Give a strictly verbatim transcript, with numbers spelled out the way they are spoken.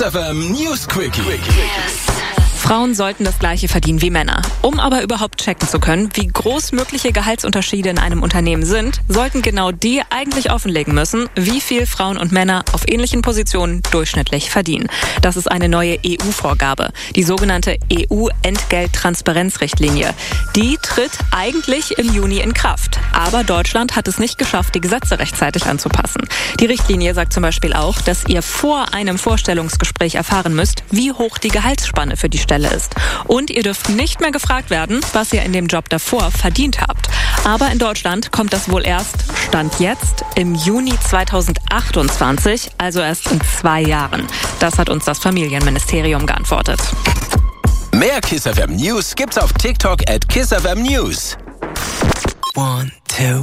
F M News Quickie. Frauen sollten das Gleiche verdienen wie Männer. Um aber überhaupt checken zu können, wie groß mögliche Gehaltsunterschiede in einem Unternehmen sind, sollten genau die eigentlich offenlegen müssen, wie viel Frauen und Männer auf ähnlichen Positionen durchschnittlich verdienen. Das ist eine neue E U-Vorgabe, die sogenannte E U-Entgelttransparenzrichtlinie. Die tritt eigentlich im Juni in Kraft. Aber Deutschland hat es nicht geschafft, die Gesetze rechtzeitig anzupassen. Die Richtlinie sagt zum Beispiel auch, dass ihr vor einem Vorstellungsgespräch erfahren müsst, wie hoch die Gehaltsspanne für die Stelle ist. Und ihr dürft nicht mehr gefragt werden, was ihr in dem Job davor verdient habt. Aber in Deutschland kommt das wohl erst, Stand jetzt, im Juni zweitausendachtundzwanzig, also erst in zwei Jahren. Das hat uns das Familienministerium geantwortet. Mehr Kiss F M News gibt's auf TikTok at Kiss F M News. One, two.